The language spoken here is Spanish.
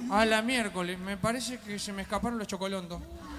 A la miércoles, me parece que se me escaparon los chocolontos.